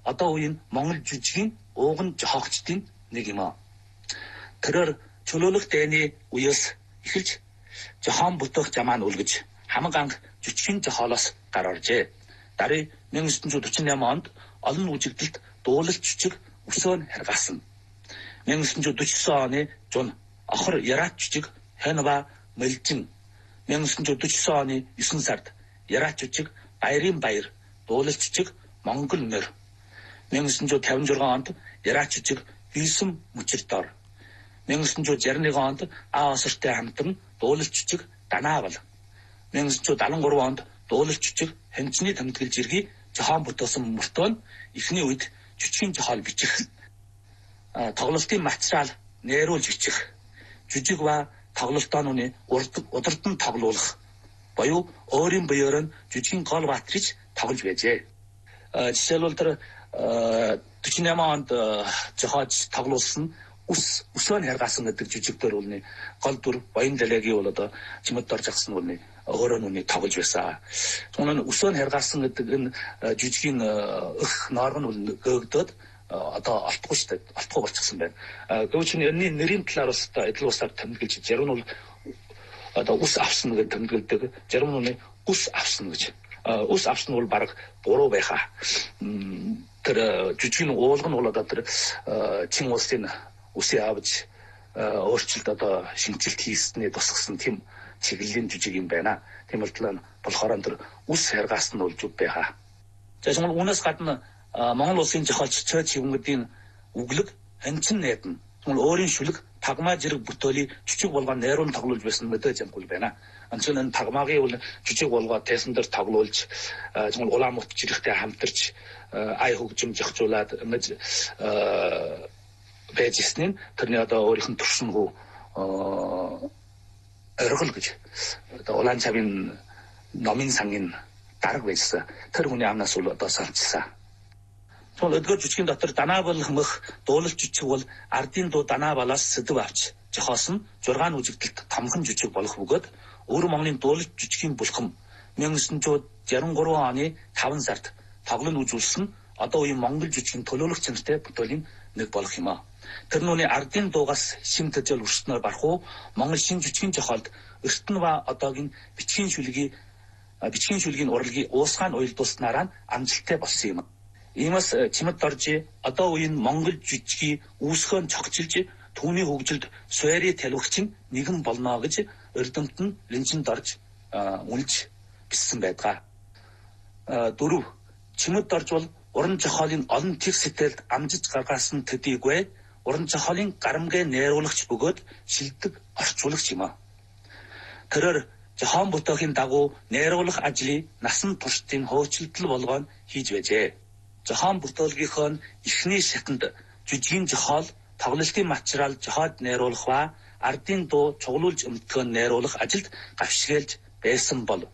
одоо үеийн Монгол жүжигийн ууган жохогчдын нэг юм. Тэрээр чөлөөлөх дайны үеэс эхэлж жохоон бүтэх замаа үлгэж хамаг анх жүжигчин жохоолоос гар оржээ. Даруй 1948 онд олон үжигдэлд дуулалт жүжиг өсөөн харгаасан. 1949 оны зун охор Яраат жүжиг Хэнва Мэлжин, 1949 оны 9 сард Яраат жүжиг Баярын баяр дуулалт жүжиг Монгол нэр, 1956 онд Яраат жүжиг Хийсэн мөчөрдор, 1961 онд Осортой хамтран дуулалт жүжиг Данаавал, 1973 онд дуулалт жүжиг Хэмжний тэмдэглэж иргий жохоон бүтээсэн мөртөө эхний үед жүжигчин жохоол бичих, тоглолтын материал нээруулж бичих, жүжиг ба тоглолтоо нүний удирдан тоглуулах боёо өөрийн биеэр нь жүжигчин гол баатрич тоглож байжээ. Жишээлбэл тэр 48 онд жохооч тоглуулсан өсөөн харгаасан гэдэг жүжиг дээр үлний гол дүр Баян далайгийн бол одоо чимэд дорж агсан үлний өөрөө нүний тоглож байсан. Түүний өсөөн харгаасан гэдэг энэ жүжигийн өх норм нь гөөгдөд одоо олдохгүй шүү дээ. Олдохгүй болчихсон байна. Гэвч энэ нэрийн талаар бас эдл усаар тэмдэглэж, зарим нь бол одоо ус авсан гэж тэмдэглэдэг, зарим нь ус авсан гэж. Ус авсан бол баг буруу байхаа. Тэр жүжигийн уулга нь бол одоо тэр чин улсын үсээ авч өөрчлөлт одоо шинжилт хийснээ тусгасан тийм чиглэлийн жүжиг юм байна. Тийм болтлоо болохоор тэр ус харгаас нь болж байхаа. За тэгвэл үүнээс гадна Монгол улсын жохоолч Чөч Хөвөнгөдийн үглэг ханчин найдан тэгвэл өөрийн шүлэг тагмаа зэрэг бүтээлийн жүжиг болгоо найруулан тоглуулж байсан мэдээж амгүй байна. Анчны энэ тагмаагийн бол жүжиг болгоо тайсан дээр тоглуулж тэгвэл улаан мут жирэгтэй хамтарч ай хөгжим зохицуулаад ингэж байжсэн. Тэрний одоо өөрийнх нь төрсөнгөө оргил гэж одоо улаан цавын номын сангийн дарга байсан. Тэр хүний амнаас бол одоо санчсан. Тэгвэл өдгөө жүжигийн дотор Данаавал хэмэх дуулалт жүжиг бол ардын дуу Данаавалаас сэдв авч жохоосон 6 үжигдэлт томхон жүжиг болох бөгөөд өвөр Монголын дуулалт жүжигийн булхам 1963 оны 5 сард тоглон үзүүлсэн одоо үеийн Монгол жүжигийн төлөөлөх чанартай бүтээлийн нэг болох юм. Тэр нүуний ардын дуугаас шим төжөл өрснөөр барах уу Монгол шин жүжигийн жохоолд эртэн ба одоогийн бичгийн шүлгийн урлагийн уусгаан уялдуулснараа амжилттай болсон юм. Иймээс чимэд дорж одоо үеийн Монгол жүжигийн үүсгэн цогцолж түүний хөгжилд суурь талвагчин нэгэн болно гэж эрдэмт нь линчэнд орж үнэлж бичсэн байдаг. 4. Чимэд дорж бол уран жохоолын олон тех сэтгэлд амжиж гаргасан төдийгүй уран жохоолын гарамгай найруулагч бөгөөд шилдэг орчуулагч юм. Тэрээр жохоон бүтээхийн дагуу найруулах ажлыг насан туршдын хөөцөлдөл болгоон хийж байжээ. Жохоон бүтээлгийнхөө эхний шатанд жүжигийн жохоол, тоглолтын материал жохоод найруулах ба ардын дуу цуглуулж өмтгөн найруулах ажилд гавшигэлж байсан бол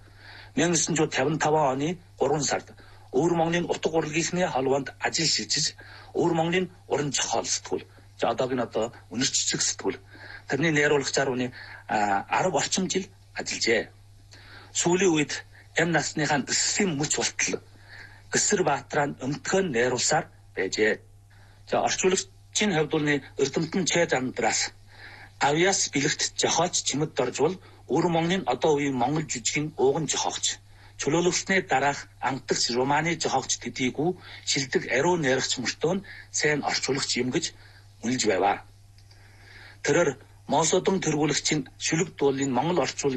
1955 оны 3 сард өвөр Монголын утга урлагийнхны холбоонд ажил шилжиж өвөр Монголын уран жохоол сэтгүүл одоогийн одоо үнэрччиг сэтгүүл тэрний найруулагчаар үний 10 орчим жил ажиллажээ. Сүүлийн үед эм насныхаа өссөн мөч болтол Гэсэр Баатраа өмтгөн найруулсаар байжээ. За орчуулагчийн хувьд бол эрдэмтэн Чэд Андраас авьяас бэлэгт жохооч чимэд дорж бол өвөр Монголын одоо үеийн Монгол жүжигийн ууган жохоогч чөлөөлөгчний дараах ангидагч Романы жохоогч төдийгүй шилдэг ариун найрагч мөртөө сайн орчуулагч юм гэж үнэлж байваа. Тэрээр Мосодон тэргүүлэгчийн шүлэг дуулын Монгол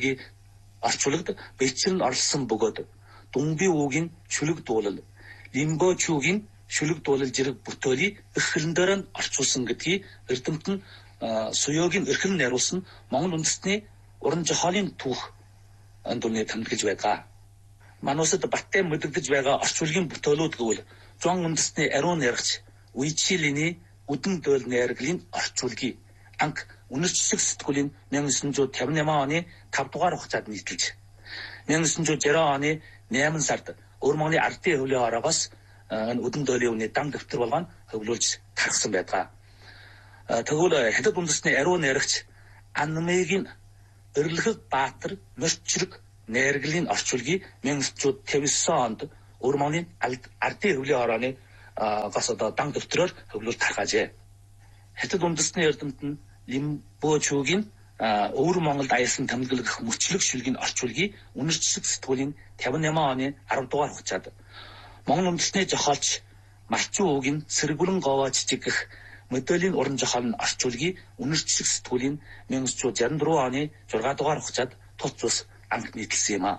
орчуулагд бэлчрэн орлсон бөгөөд Дүнби уугийн шүлэг дуулал, Лимбо чүүгийн шүлэг дуулал зэрэг бүтээлийг эрхлэн дээр нь орчуулсан гэдгийг эрдэмт нь Суёгийн эрхлэн найруулсан Монгол үндэстний уран жохоолын түүх андууны тэмдэглэж байгаа. Манусад баттай мэдэгдэж байгаа орчуулгын бүтээлүүд гэвэл Зуан үндэстний ариун найрагч Уйчилиний үдэн дөөл найраглийн орчуулгыг анх үнэрчсэг сэтгүүлийн 1958 оны 5 дугаар хугацаанд нийтэлж 1960 оны 8 сард өвөр Монголын ардын хөвлийн ороогоос үдэн дөөлийн үний дан дэвтэр болгон хөвлүүлж тархсан байдаг. Тэгвэл хятад үндэстний ариун найрагч Анмегийн Өрлөхөг Баатар Мөрчрөг найраглийн орчуулгыг 1959 онд өвөр Монголын ардын хөвлийн орооны бас одоо дан дэвтрээр хөвлөлт тархаажээ. Хятад үндэсний эрдэмт нь Лимбочугийн өвөр Монголд аясан тэмдэглэх мөчлөг шүлгийн орчуулгын үнэрчлэг сэтгүүлийн 58 оны 10 дугаар хугацаанд Монгол үндэсний жохоолч Малчин уугийн сэргүрэн говоо жижигэх мэдээллийн уран жохоолн орчуулгын үнэрчлэг сэтгүүлийн 1964 оны 6 дугаар хугацаанд тус цус анх нийтлсэн юм аа.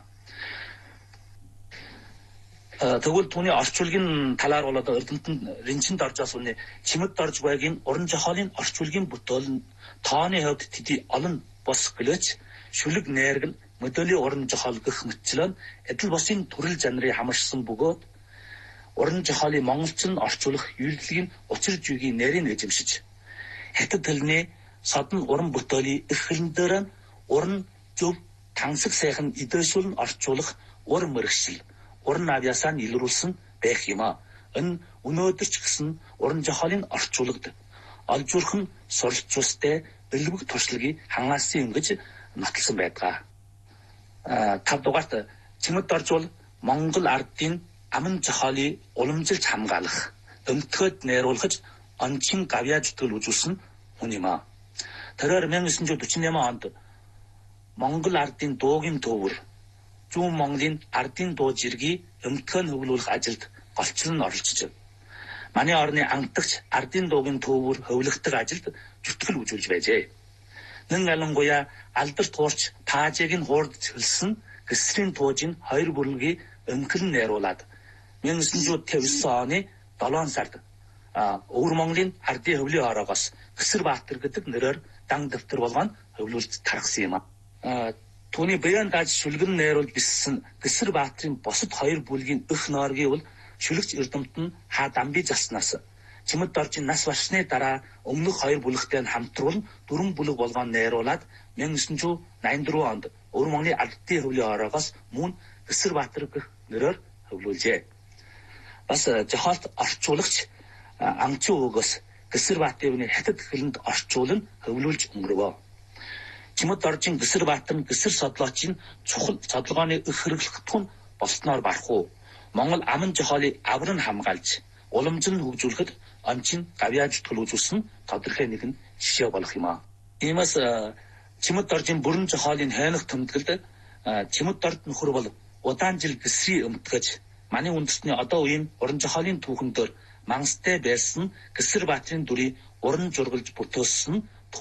Тэгвэл түүний орчуулгын талаар бол одоо эрдэмтэнд ринчинд орж бас үнэ чимэд дорж байгийн уран жохоолын орчуулгын бүтээл нь тооны хувьд тэдий олон бос гэлээч шүлэг найраг мэдээллийн уран жохоол гэх мэтчлэн эдл босын төрөл жанрыг хамарсан бөгөөд уран жохоолын монголчин орчуулах үйлдэлгийн учир жүгийн нарийн эзэмшиж хятад хэлний содон уран бүтээлийн их хэлнээр нь уран зөв тансаг сайхан идэвшүүлэн орчуулах ур мэрэгшил уран авьяасаа илрүүлсэн байх юм а. Энэ өнөөдөр ч гэсэн уран жохоолын орчуулагд олж урах нь суралцуустай бэлбэг туршлагыг хангаасан юм гэж нотлсон байдаг. 5 дугаарт чимэд дорж бол Монгол ардын аман жохоолыг уламжилж хамгаалах, өмтгөд найруулгаж ончин гавьяа зүтгэл үзүүлсэн хүн юм а. Тэрээр 1948 онд Монгол ардын дуугийн төвөр зүүн Монголын ардын дуу жиргийг өмтгөн хөвлүүлэх ажилд голчлон оролцож манай орны ангидагч ардын дуугийн төвөр хөвлөгдөх ажилд зүтгэл үзүүлж байжээ. Нэн ялангуяа алдар туурч таажиг нь хуурд хөлсөн гэсрийн туужийн 2 бүлгийг өмхлөн найруулад 1959 оны 7 сард өвөр Монголын ардын хөвлийн ороогоос Гэсэрбаатар гэдэг нэрээр дан дэвтэр болгон хөвлүүлж тархсан юм а. Түүний баян дааж шүлгэн найруулж биссэн Гэсэрбаатарын босод 2 бүлгийн өх нооргийг бол шүлэгч эрдэмт нь хаа дамби заснаас чимэд доржин нас барсны дараа өмнөх 2 бүлэгтэй хамтруулан 4 бүлэг болгон найруулад 1984 онд өвөр Монголын ардын хөвлийн ороогоос мөн Гэсэрбаатар гэх нэрээр хөвлүүлжээ. Бас жохоолт орчуулагч Амчин уугаас Гэсэрбаатарын хятад хэлэнд орчуулан хөвлүүлж өнгөрөв. Чимэд доржин Гэсэрбаатар нь гэсэр содлоочийн чухал цодлогооны өх хэрэглэх тун болсноор барах уу. Монгол аман жохоолыг авран хамгаалж уламжлан хөгжүүлэхэд ончин гавьяа зүтгэл үзүүлсэн тодорхой нэгэн жишээ болох юм а. Иймээс чимэд доржин бүрэн жохоолын хайнах тэмдэглэлд чимэд дорд нөхөр бол удаан жил гэсрийн өмтгөж манай үндэсний одоо үеийн уран жохоолын түүхэн дээр мангастай байсан Гэсэрбаатарын дүрийг уран жургалж бүтээсэн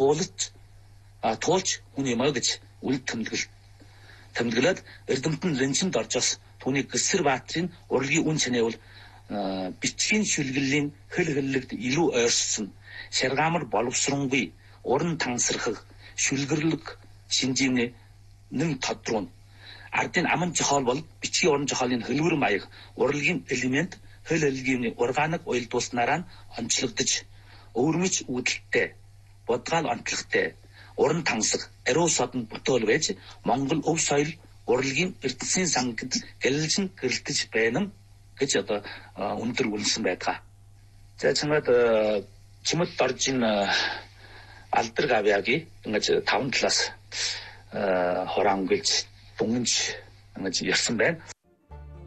туулж хүн юм а гэж үл тэмдэглээд эрдэмтэн ринчинд оржоос түүний Гэсэрбаатарын урлагийн үн цэнэ бол бичгийн шүлгэлийн хэл хэллэгд илүү ойрсон шаргаамар боловсронгүй уран тансархаг шүлгэрлэг шинжээний нэг тодруу ардын аман жохоол бол бичгийн уран жохоолын хөлбөр маяг урлагийн элемент хөл хэлгийн органик уялдуулснараа нь онцлогдож өвөрмөж үүдэлтэй бодгаал онцлогтой уран тансаг ариу содон бүтээл байж Монгол өв соёл урлагийн эрдэнэсийн сангад гэлэлжин гэрэлтэж байна гэж одоо өндөр үнэлсэн байдаг. За чамд чимэд доржин алдар гавьяагийн ингэж 5 талаас хоронгилж дүнж ингэж ярьсан байна.